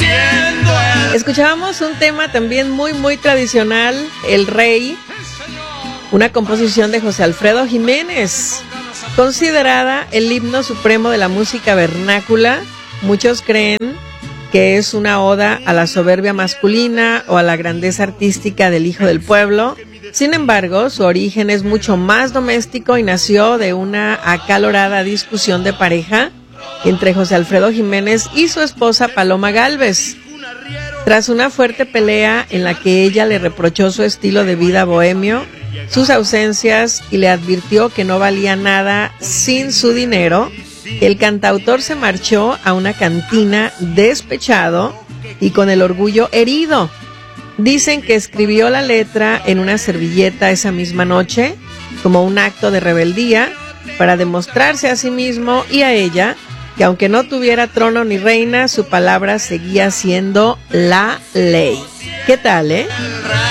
Escuchábamos un tema también muy tradicional, El Rey, una composición de José Alfredo Jiménez, considerada el himno supremo de la música vernácula. Muchos creen que es una oda a la soberbia masculina o a la grandeza artística del hijo del pueblo. Sin embargo, su origen es mucho más doméstico y nació de una acalorada discusión de pareja entre José Alfredo Jiménez y su esposa Paloma Gálvez. Tras una fuerte pelea en la que ella le reprochó su estilo de vida bohemio, sus ausencias y le advirtió que no valía nada sin su dinero, el cantautor se marchó a una cantina despechado y con el orgullo herido. Dicen que escribió la letra en una servilleta esa misma noche, como un acto de rebeldía, para demostrarse a sí mismo y a ella que aunque no tuviera trono ni reina, su palabra seguía siendo la ley. ¿Qué tal,